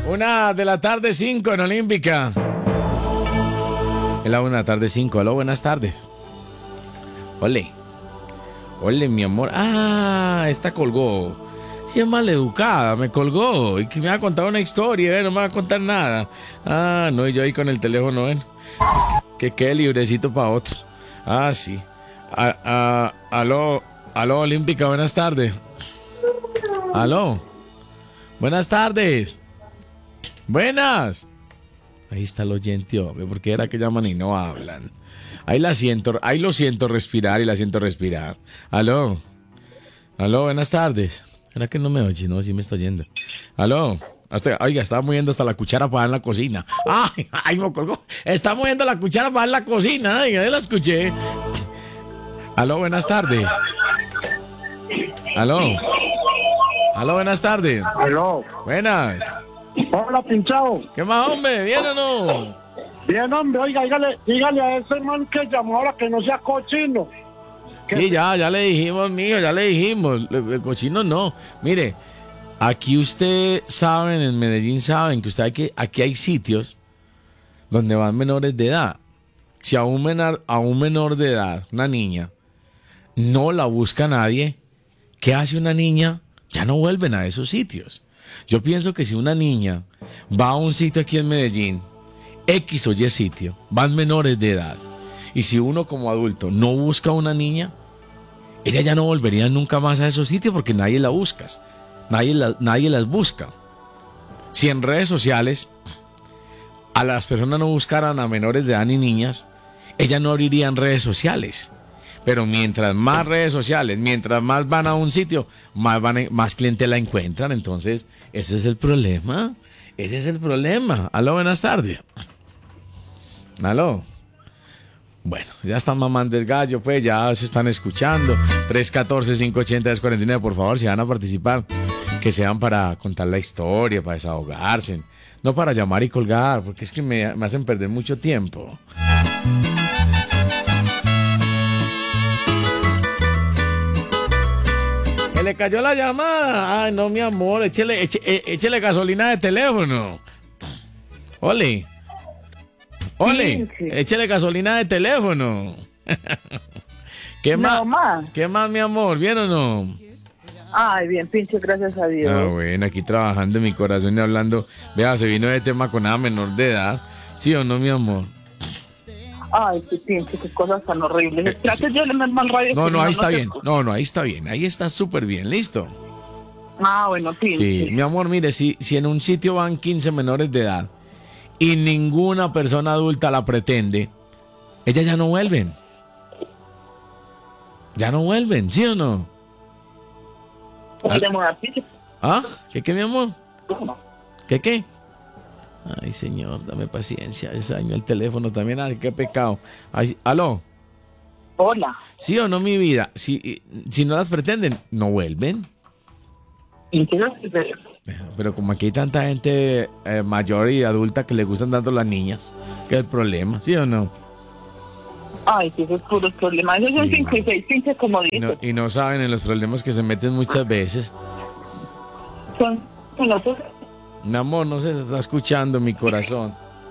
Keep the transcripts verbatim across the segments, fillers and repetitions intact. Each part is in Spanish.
Una de la tarde, cinco en Olímpica. Es la una de la tarde, cinco. Aló, buenas tardes. Ole. Ole, mi amor. Ah, esta colgó. Sí, es maleducada, me colgó. Y que me va a contar una historia, ¿eh? No me va a contar nada. Ah, no, y yo ahí con el teléfono, ¿eh? Que quede librecito para otro. Ah, sí. A, a, aló, aló, Olímpica, buenas tardes. Aló. Buenas tardes. Buenas. Ahí está el oyente, hombre, porque era que llaman y no hablan. Ahí la siento, ahí lo siento respirar y la siento respirar. Aló. Aló, buenas tardes. ¿Era que no me oye? No, sí me está oyendo. Aló. Hasta, oiga, estaba moviendo hasta la cuchara para en la cocina. ¡Ay! ¡Ay, me colgó! Está moviendo la cuchara para en la cocina. Ay, ya la escuché. Aló, buenas tardes. Aló. Aló, buenas tardes. Aló. Buenas. Hola, pinchado. ¿Qué más, hombre? ¿Bien o no? Bien, hombre, oiga, dígale, dígale a ese man que llamó ahora que no sea cochino. Que Sí, ya, ya le dijimos, mijo, ya le dijimos. Le- Cochino no. Mire, aquí usted saben, en Medellín saben que usted hay que, aquí hay sitios donde van menores de edad. Si a un menor, a un menor de edad, una niña, no la busca nadie, ¿qué hace una niña? Ya no vuelven a esos sitios. Yo pienso que si una niña va a un sitio aquí en Medellín, X o Y sitio, van menores de edad, y si uno como adulto no busca a una niña, ella ya no volvería nunca más a esos sitios porque nadie la busca, nadie, la- nadie las busca. Si en redes sociales a las personas no buscaran a menores de edad ni niñas, ellas no abrirían redes sociales. Pero mientras más redes sociales, mientras más van a un sitio, más, van a- más clientela encuentran. Entonces, ese es el problema. Ese es el problema. Aló, buenas tardes. Aló. Bueno, ya están mamando el gallo, pues ya se están escuchando. tres uno cuatro, cinco ocho cero, cuatro nueve, por favor, si van a participar, que sean para contar la historia, para desahogarse. No para llamar y colgar, porque es que me, me hacen perder mucho tiempo. Que le cayó la llamada. Ay, no, mi amor, échele, eche- eh, échele gasolina de teléfono. Ole. Ole, Sí, sí. échele gasolina de teléfono. ¿Qué más? No más. ¿Qué más, mi amor? ¿Bien o no? Ay, bien, pinche, gracias a Dios. Ah, bueno, aquí trabajando en mi corazón y hablando. Vea, se vino de tema con una menor de edad. ¿Sí o no, mi amor? Ay, qué pinche, qué cosas tan horribles. Eh, Espera que yo le meto mal radio. No, que no, ahí no está se bien. escucha. No, no, ahí está bien. Ahí está súper bien. ¿Listo? Ah, bueno, pinche. Sí, mi amor, mire, si, si en un sitio van quince menores de edad y ninguna persona adulta la pretende, ellas ya no vuelven. Ya no vuelven, ¿sí o no? Voy a mudar, pinche. ¿Ah? ¿Qué qué, mi amor? ¿Qué qué? Ay, señor, dame paciencia. Ese año el teléfono también. Ay, qué pecado. Ay, ¿aló? Hola. ¿Sí o no, mi vida? Si, si no las pretenden, no vuelven. Pinche, Pero como aquí hay tanta gente eh, mayor y adulta que le gustan tanto las niñas, ¿qué es el problema? ¿Sí o no? Ay, sí, esos puros problemas. Esos son Sí, cinco y seis, pinche, como Y no, dices. y no saben en los problemas que se meten muchas veces. Son son otros. Mi amor, no se está escuchando mi corazón.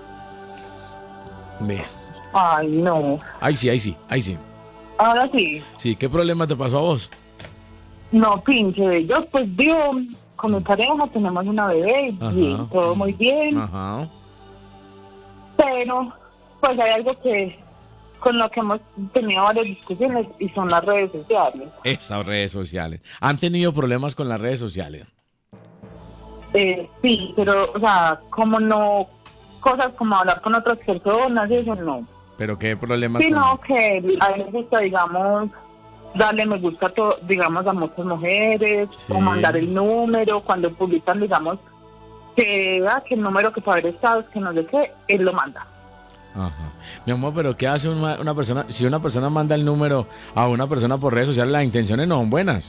Ve. Ay, no. Ahí sí, ahí sí, ahí sí. Ahora sí. Sí, ¿qué problema te pasó a vos? No, pinche. Yo, pues, vivo con mi pareja, tenemos una bebé, Ajá. bien, todo muy bien. Ajá. Pero, pues, hay algo que con lo que hemos tenido varias discusiones y son las redes sociales. Esas redes sociales. ¿Han tenido problemas con las redes sociales? Eh, sí, pero, o sea, como no, cosas como hablar con otras personas, eso no. ¿Pero qué problemas? Sino con- que a mí me gusta, digamos, darle me gusta, a to- digamos, a muchas mujeres, Sí. o mandar el número, cuando publican, digamos, que, ah, que el número que para haber estado, que no sé qué, él lo manda. Ajá. Mi amor, pero ¿qué hace una, una persona? Si una persona manda el número a una persona por redes sociales, las intenciones no son buenas.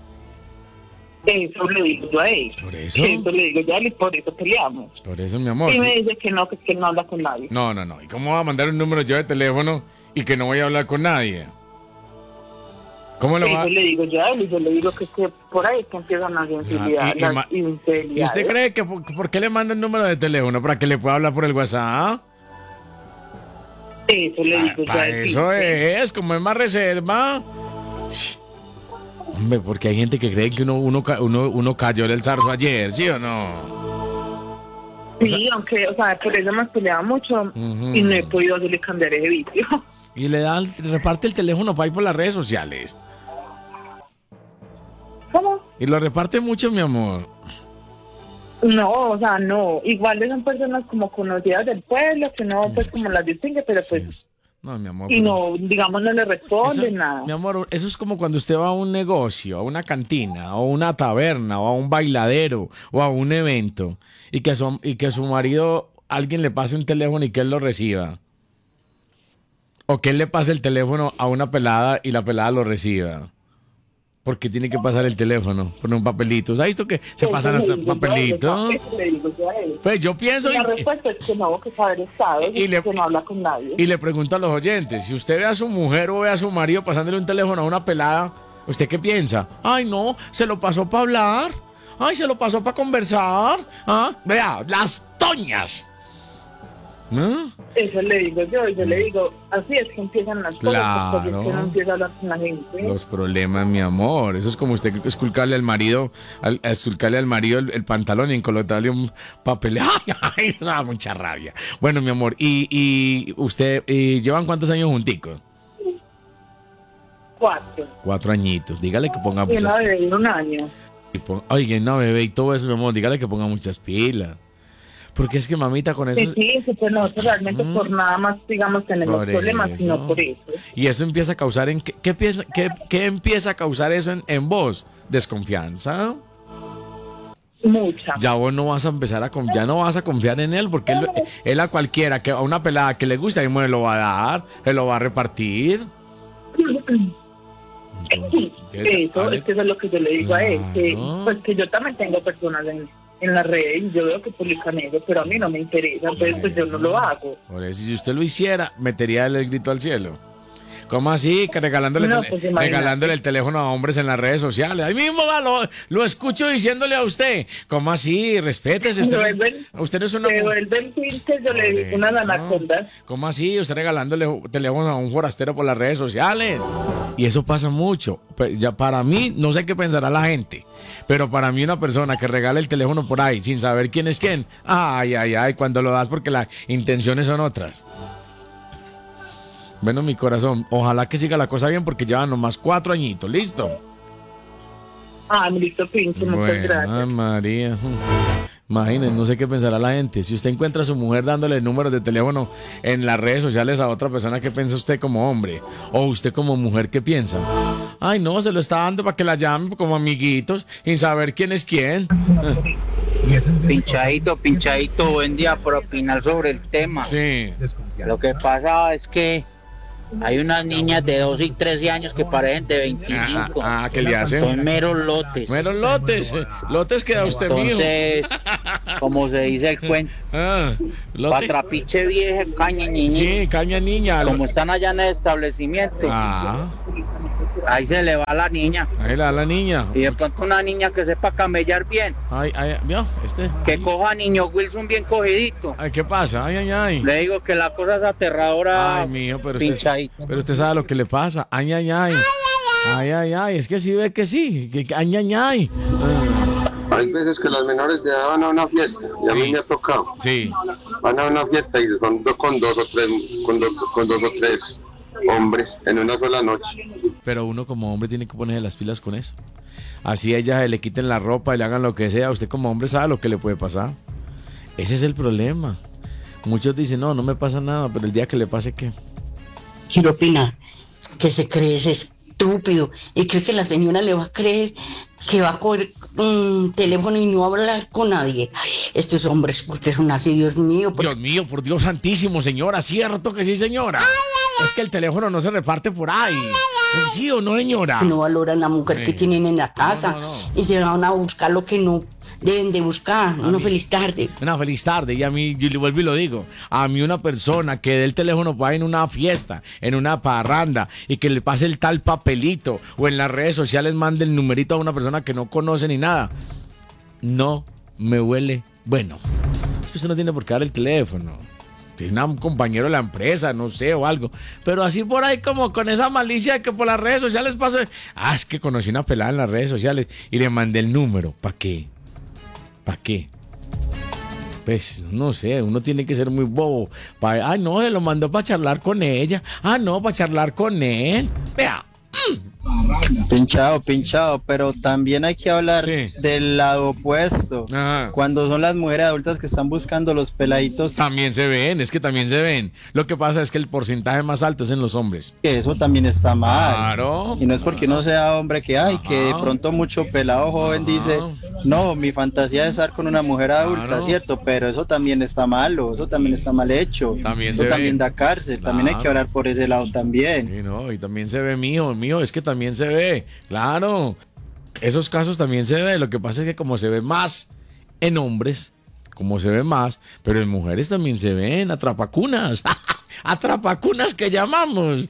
Eso le digo yo a él. ¿Por eso? Eso le digo yo a él y por eso peleamos. Por eso, mi amor. Y sí. me dice que no, que, que no habla con nadie. No, no, no. ¿Y cómo va a mandar un número yo de teléfono y que no voy a hablar con nadie? ¿Cómo lo va? Eso le digo yo a él y yo le digo que, es que por ahí es que empiezan las infidelidades. y- y las ma- infidelidades. ¿Y usted cree que por, por qué le manda el número de teléfono? ¿Para que le pueda hablar por el WhatsApp? Eso le digo yo a Para él. eso sí. es, como es más reserva. Hombre, porque hay gente que cree que uno, uno, ca- uno, uno cayó del zarzo ayer, ¿sí o no? Sí, aunque, o sea, por eso hemos peleado mucho Ujú. y no he podido hacerle cambiar ese vicio. Y le dan, reparte el teléfono para ir por las redes sociales. ¿Cómo? Y lo reparte mucho, mi amor. No, o sea, no. Igual son personas como conocidas del pueblo, que no, pues, como las distingue, pero pues, No, mi amor. y pero- no, digamos, no le responden Eso- nada. Mi amor, eso es como cuando usted va a un negocio, a una cantina, o a una taberna, o a un bailadero, o a un evento, y que su, y que su marido, alguien le pase un teléfono y que él lo reciba. O que él le pase el teléfono a una pelada y la pelada lo reciba. Porque tiene que pasar el teléfono, poner un papelito. ¿Has visto que se Eso pasan le hasta digo yo a él, papelitos? eso le digo yo a él. Pues yo pienso Y la y, respuesta es que no, que saber estado, Y y le- que no habla con nadie. y le pregunto a los oyentes, si usted ve a su mujer o ve a su marido pasándole un teléfono a una pelada, ¿usted qué piensa? Ay, no, se lo pasó para hablar. Ay, se lo pasó para conversar. ¿Ah? Vea, las toñas. ¿No? Eso le digo yo, y yo le digo, así es que empiezan las cosas, porque es que Claro. no empieza a hablar con la gente. Los problemas, mi amor. Eso es como usted esculcarle al marido, al, a esculcarle al marido el, el pantalón y encolocarle un papel. ¡Ay, ay! Eso da mucha rabia. Bueno, mi amor, ¿y, y usted y llevan cuántos años junticos? Cuatro. Cuatro añitos. Dígale que ponga Y una muchas bebé de un año. y pon- Oiga, no, bebé, y todo eso, mi amor, dígale que ponga muchas pilas. Porque es que mamita con eso... Sí, es- sí, sí, pues nosotros realmente Mm. por nada más, digamos, tenemos Por problemas, eso. sino por eso. Y eso empieza a causar en... ¿Qué, qué, piensa- qué- qué empieza a causar eso en, en vos? Desconfianza. Mucha. Ya vos no vas a empezar a... con- Ya no vas a confiar en él porque él, él a cualquiera, que a una pelada que le gusta, él me lo va a dar, él lo va a repartir. Entonces, Eso, hable- es que eso es lo que yo le digo a él, que, Claro. pues que yo también tengo personas en, en las redes y yo veo que publican eso, pero a mí no me interesa, entonces pues yo no lo hago. Por eso, si usted lo hiciera, metería el grito al cielo. ¿Cómo así? Que regalándole, No, tele- pues, imagínate. regalándole el teléfono a hombres en las redes sociales. Ahí mismo va, lo, lo escucho diciéndole a usted. ¿Cómo así? Respétese. Usted, no es, Vuelven- usted no es una Se mu- vuelven pinches, yo le Por digo unas eso. anacondas. ¿Cómo así? Usted regalándole teléfono a un forastero por las redes sociales. Y eso pasa mucho. Pe- Ya para mí, no sé qué pensará la gente. Pero para mí una persona que regala el teléfono por ahí sin saber quién es quién. Ay, ay, ay, cuando lo das porque las intenciones son otras. Bueno, mi corazón, ojalá que siga la cosa bien porque llevan nomás cuatro añitos, ¿listo? Ah, listo, pinche, muchas Bueno, gracias. ay, María. Imagínense, no sé qué pensará la gente. Si usted encuentra a su mujer dándole números de teléfono en las redes sociales a otra persona, ¿qué piensa usted como hombre? O usted como mujer, ¿qué piensa? Ay, no, se lo está dando para que la llamen como amiguitos sin saber quién es quién. Pinchadito, pinchadito, buen día por opinar sobre el tema. Sí. Lo que pasa es que hay unas niñas de doce y trece años que parecen de veinticinco. Ah, ah, ¿qué le hace? Son meros lotes. Menos lotes. eh, Lotes que da usted mío. Entonces, como se dice el cuento, Ah, lote. patrapiche vieja, caña niña. Sí, caña niña. Como están allá en el establecimiento, Ah, ahí se le va la niña. ahí la da la niña. Y de pronto una niña que sepa camellar bien, Ay, ay, ¿vio? Este. que coja a niño Wilson bien cogidito. Ay, ¿qué pasa? Ay, ay, ay. Le digo que la cosa es aterradora. Ay, mío, pero usted, pinchadito. pero usted sabe lo que le pasa. Ay, ay, ay. Ay, ay, ay. Es que sí ve que sí. Que, que- ay, ay, ay. Hay veces que las menores de edad van a una fiesta, y a mí me ha tocado. Sí. Van a una fiesta y son do- con dos o tres, con dos, con dos o tres hombres en una sola noche. Pero uno como hombre tiene que ponerse las pilas con eso. Así a ella le quiten la ropa y le hagan lo que sea. Usted como hombre sabe lo que le puede pasar. Ese es el problema. Muchos dicen, no, no me pasa nada, pero el día que le pase, ¿qué? Quiero opinar que se cree ese estúpido y cree que la señora le va a creer que va a coger un teléfono y no va a hablar con nadie. Ay, estos hombres, porque son así, Dios mío. porque- Dios mío, por Dios santísimo, señora. Cierto que sí, señora. Es que el teléfono no se reparte por ahí. ¿Sí o no, señora? No valoran la mujer Sí. que tienen en la casa No, no, no. y se van a buscar lo que no deben de buscar. Una mí- feliz tarde. Una feliz tarde, y a mí, yo le vuelvo y lo digo, a mí una persona que dé el teléfono para en una fiesta, en una parranda, y que le pase el tal papelito, o en las redes sociales mande el numerito a una persona que no conoce ni nada, no me huele bueno. Es que usted no tiene por qué dar el teléfono. Tiene un compañero de la empresa, no sé, o algo. Pero así por ahí como con esa malicia de que por las redes sociales pasó. Ah, es que conocí una pelada en las redes sociales y le mandé el número. ¿Para qué? ¿Para qué? Pues no sé, uno tiene que ser muy bobo. Pa- ah, no, se lo mandó para charlar con ella. Ah, no, para charlar con él. Vea. Pinchado, pinchado, pero también hay que hablar Sí. del lado opuesto. Ajá. Cuando son las mujeres adultas que están buscando los peladitos, También se ven, es que también se ven. Lo que pasa es que el porcentaje más alto es en los hombres. que eso también está mal. Claro. Y no es porque uno sea hombre que, ay, que de Ajá. pronto mucho pelado joven Ajá. dice, no, mi fantasía es estar con una mujer adulta, Claro. ¿cierto? Pero eso también está malo, eso también está mal hecho. También eso se también ve. da cárcel, también hay que Claro. hablar por ese lado también. Sí, no, y también se ve mío, mío, es que también se ve, claro. Esos casos también se ve, lo que pasa es que como se ve más en hombres, como se ve más, pero en mujeres también se ven atrapacunas, atrapacunas que llamamos.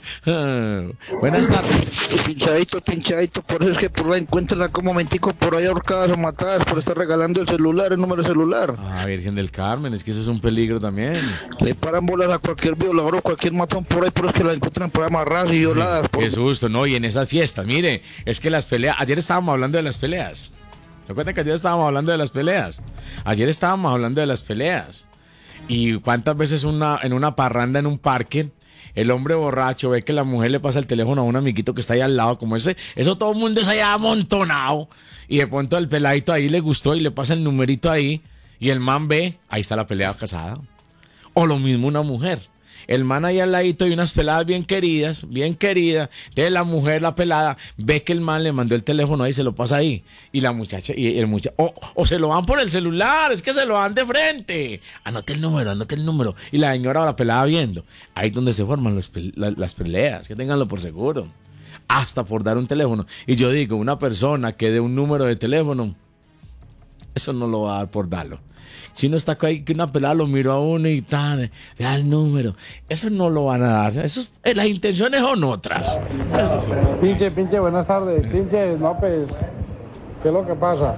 Buenas tardes. Pinchadito, pinchadito, por eso es que por ahí encuentran como momentico por ahí ahorcadas o matadas por estar regalando el celular, el número celular. Ah, Virgen del Carmen, es que eso es un peligro también. Le paran bolas a cualquier violador o cualquier matón por ahí, pero es que la encuentran por ahí amarradas y violadas. por- Qué susto, ¿no? Y en esas fiestas, mire, es que las peleas, ayer estábamos hablando de las peleas. Recuerden que ayer estábamos hablando de las peleas. Ayer estábamos hablando de las peleas. Y cuántas veces una, en una parranda en un parque, el hombre borracho ve que la mujer le pasa el teléfono a un amiguito que está ahí al lado, como ese, eso todo el mundo se haya amontonado. Y de pronto el peladito ahí le gustó y le pasa el numerito ahí. Y el man ve, ahí está la pelea casada. O lo mismo una mujer. El man ahí al ladito y unas peladas bien queridas, bien queridas. Entonces la mujer, la pelada, ve que el man le mandó el teléfono ahí, se lo pasa ahí. Y la muchacha, y el muchacho, o, o se lo van por el celular, es que se lo dan de frente. Anote el número, anote el número. Y la señora o la pelada viendo. Ahí es donde se forman los pe- la- las peleas, que tenganlo por seguro. Hasta por dar un teléfono. Y yo digo, una persona que dé un número de teléfono, eso no lo va a dar por darlo. Si uno está ahí, que una pelada lo miró a uno y tal, le da el número. Eso no lo van a dar. Eso, eh, las intenciones son otras. Eso sí. Pinche, pinche, buenas tardes. Pinche, no, pues, ¿qué es lo que pasa?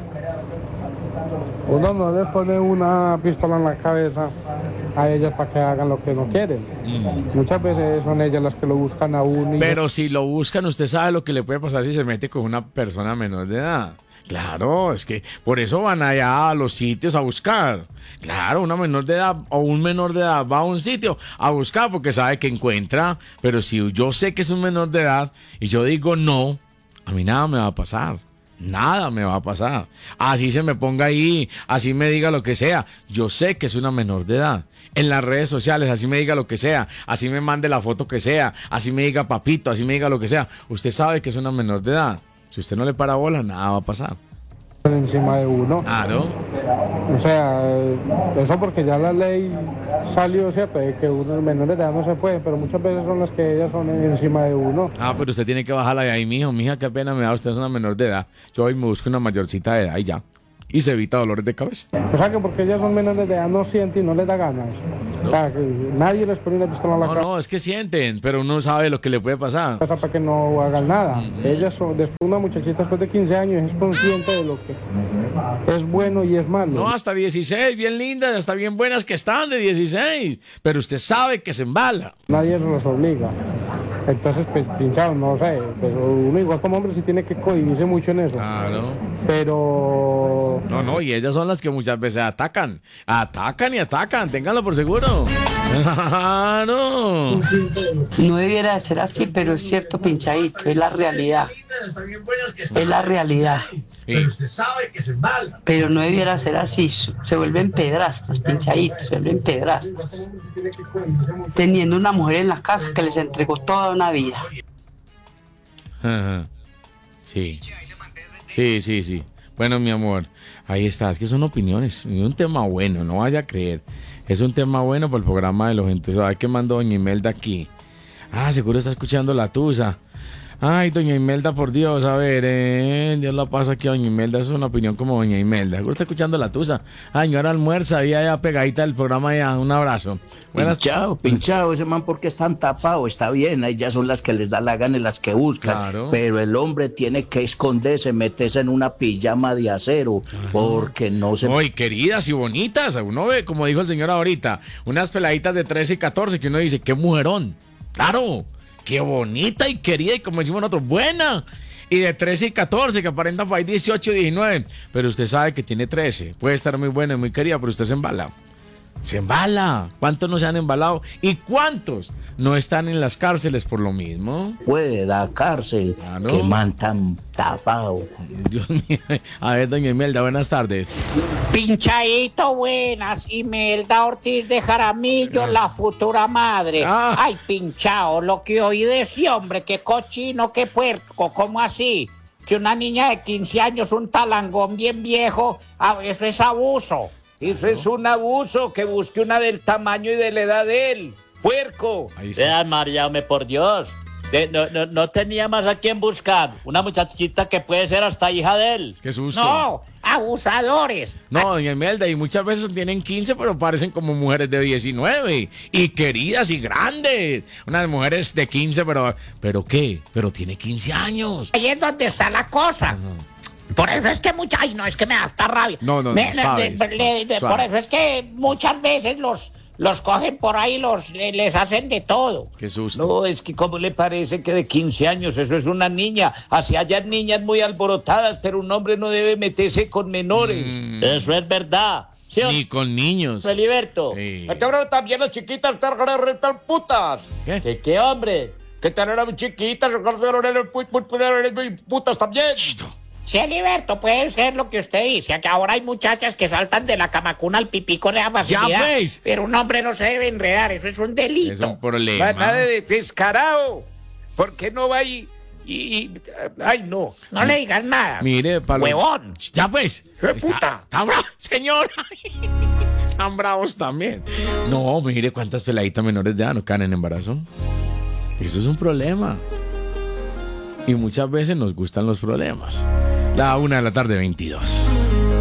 Uno no les pone una pistola en la cabeza a ellas para que hagan lo que no quieren. Muchas veces son ellas las que lo buscan a uno. Y Pero si lo buscan, usted sabe lo que le puede pasar si se mete con una persona menor de edad. Claro, es que por eso van allá a los sitios a buscar. Claro, una menor de edad o un menor de edad va a un sitio a buscar porque sabe que encuentra. Pero si yo sé que es un menor de edad y yo digo no, a mí nada me va a pasar. Nada me va a pasar. Así se me ponga ahí, así me diga lo que sea. Yo sé que es una menor de edad. En las redes sociales, así me diga lo que sea. Así me mande la foto que sea. Así me diga papito, así me diga lo que sea. Usted sabe que es una menor de edad. Si usted no le para bola, nada va a pasar. encima de uno. Claro. O sea, eh, eso porque ya la ley salió, ¿cierto? De que uno menores de edad no se puede, pero muchas veces son las que ellas son encima de uno. Ah, pero usted tiene que bajarla de ahí, mijo. Mija, qué pena me da, usted es una menor de edad. Yo hoy me busco una mayorcita de edad y ya. Y se evita dolores de cabeza. O sea, que porque ellas son menores de edad no sienten y no les da ganas. O sea, que nadie les pone una pistola en la No, no, es que sienten, pero uno sabe lo que le puede pasar. cabeza para que no hagan nada. Ellas son, después una muchachita después de quince años es consciente de lo que es bueno y es malo. No, hasta dieciséis, bien lindas, hasta bien buenas que están de dieciséis. Pero usted sabe que se embala. Nadie los obliga. Entonces, pues, pinchado, no sé. Pero uno igual como hombre sí tiene que cohibirse mucho en eso. Claro. Pero... No, no, y ellas son las que muchas veces atacan. Atacan y atacan, ténganlo por seguro. Claro. No debiera de ser así, pero es cierto, pinchadito, es la realidad. Es la realidad. Sí. Pero no debiera ser así, se vuelven pedrastas, pinchaditos, se vuelven pedrastas. Teniendo una mujer en la casa que les entregó toda una vida. Ajá. Sí. Sí, sí, sí. Bueno, mi amor, ahí está. Es que son opiniones. Y un tema bueno, no vaya a creer. Es un tema bueno para el programa de los entusiastas. Hay que mandó doña Imelda aquí. Ah, seguro está escuchando la tusa. Ay, doña Imelda, por Dios, a ver, eh, Dios la pasa aquí a doña Imelda, es una opinión como doña Imelda. Seguro está escuchando la tusa. Ay, señora almuerza, y allá pegadita del programa, ya, un abrazo. Buenas... Pinchado, pinchado, ese man porque están tapados, está bien, ahí ya son las que les da la gana y las que buscan. Claro. Pero el hombre tiene que esconderse, meterse en una pijama de acero, claro. Porque no se... Ay, queridas y bonitas, uno ve, como dijo el señor ahorita, unas peladitas de trece y catorce que uno dice, qué mujerón, claro. Qué bonita y querida y como decimos nosotros, buena. Y de trece y catorce que aparentan para ahí dieciocho y diecinueve. Pero usted sabe que tiene trece. Puede estar muy buena y muy querida, pero usted se embala. Se embala. ¿Cuántos no se han embalado? ¿Y cuántos no están en las cárceles por lo mismo? Puede dar cárcel. Claro. Que man tan tapado. Dios mío. A ver, doña Imelda, buenas tardes. Pinchadito, buenas. Imelda Ortiz de Jaramillo, la futura madre. Ah. Ay, pinchado, lo que oí de ese hombre, qué cochino, qué puerco, ¿cómo así? Que una niña de quince años, un talangón bien viejo, eso es abuso. Eso es un abuso, que busque una del tamaño y de la edad de él. ¡Puerco! Vean, Mariame, por Dios. De, no, no, no tenía más a quién buscar. Una muchachita que puede ser hasta hija de él. ¡Qué susto! ¡No! ¡Abusadores! No, doña Imelda, y muchas veces tienen quince, pero parecen como mujeres de diecinueve. Y queridas y grandes. Unas mujeres de quince, pero... ¿Pero qué? Pero tiene quince años. Ahí es donde está la cosa. No. Por eso es que mucha... Ay, no, es que me da hasta rabia. No, no, me, no, suave, le, le, le, Por eso es que muchas veces los, los cogen por ahí, los les hacen de todo. Qué susto. No, es que ¿cómo le parece que de quince años eso es una niña? Así hay niñas muy alborotadas, pero un hombre no debe meterse con menores. Mm. Eso es verdad. ¿Sí? Ni con niños. Feliberto. Sí. Aquí ahora también las chiquitas están putas. ¿Qué? ¿Qué, qué hombre? Que están chiquitas, putas también. Sí, Heriberto, puede ser lo que usted dice, que ahora hay muchachas que saltan de la camacuna al pipí con esa facilidad. Ya ves. Pero un hombre no se debe enredar, eso es un delito. Es un problema. Nada de descarado. ¿Por qué no va y, y, y... Ay, no. No le digas nada. Mire, Pablo. Huevón. Ya pues. ¡Qué puta! Está, está bravo, señor. Están bravos también. No, mire cuántas peladitas menores de edad no caen en embarazo. Eso es un problema. Y muchas veces nos gustan los problemas. La una de la tarde, veintidós.